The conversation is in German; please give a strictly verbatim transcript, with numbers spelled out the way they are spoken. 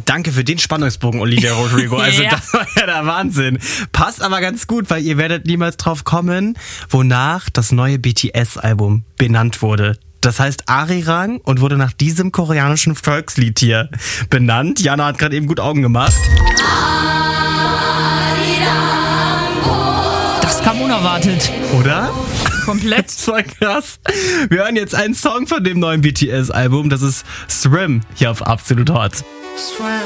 Danke für den Spannungsbogen, Olivia Rodrigo. Also Ja. das war ja der Wahnsinn. Passt aber ganz gut, weil ihr werdet niemals drauf kommen, wonach das neue B T S-Album benannt wurde. Das heißt Arirang und wurde nach diesem koreanischen Volkslied hier benannt. Jana hat gerade eben gut Augen gemacht. Das kam unerwartet. Oder? Komplett. Das war krass. Wir hören jetzt einen Song von dem neuen B T S-Album. Das ist Swim hier auf Absolut Hot. Swim.